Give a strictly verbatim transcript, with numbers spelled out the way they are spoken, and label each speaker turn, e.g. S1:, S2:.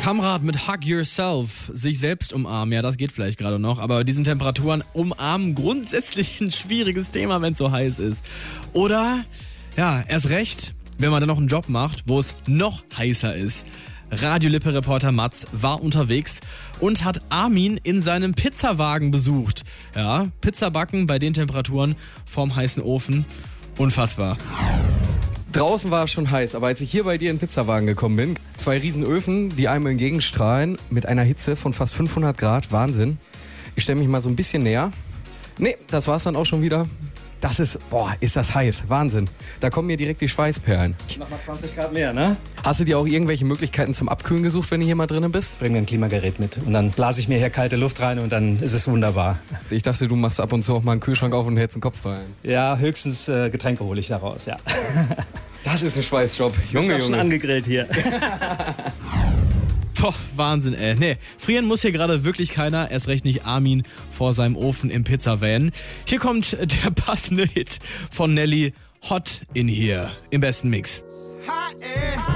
S1: Kamrat mit Hug Yourself, sich selbst umarmen, ja, das geht vielleicht gerade noch, aber bei diesen Temperaturen umarmen grundsätzlich ein schwieriges Thema, wenn es so heiß ist. Oder, ja, erst recht, wenn man dann noch einen Job macht, wo es noch heißer ist. Radio-Lippe-Reporter Mats war unterwegs und hat Armin in seinem Pizzawagen besucht. Ja, Pizza backen bei den Temperaturen vorm heißen Ofen, unfassbar.
S2: Draußen war es schon heiß, aber als ich hier bei dir in den Pizzawagen gekommen bin, zwei riesen Öfen, die einem entgegenstrahlen mit einer Hitze von fast fünfhundert Grad, Wahnsinn. Ich stelle mich mal so ein bisschen näher. Nee, das war's dann auch schon wieder. Das ist, boah, ist das heiß, Wahnsinn. Da kommen mir direkt die Schweißperlen.
S3: Nochmal zwanzig Grad mehr, ne?
S2: Hast du dir auch irgendwelche Möglichkeiten zum Abkühlen gesucht, wenn du hier mal drinnen bist?
S3: Bring mir ein Klimagerät mit und dann blase ich mir hier kalte Luft rein und dann ist es wunderbar.
S2: Ich dachte, du machst ab und zu auch mal einen Kühlschrank auf und hältst den Kopf rein.
S3: Ja, höchstens äh, Getränke hole ich daraus, ja.
S2: Das ist ein Schweißjob. Junge,
S3: Junge,
S2: Junge.
S3: schon angegrillt hier.
S1: Boah, Wahnsinn, ey. Nee, frieren muss hier gerade wirklich keiner, erst recht nicht Armin vor seinem Ofen im Pizzavan. Hier kommt der passende Hit von Nelly, Hot in Here, im besten Mix.
S4: Hot in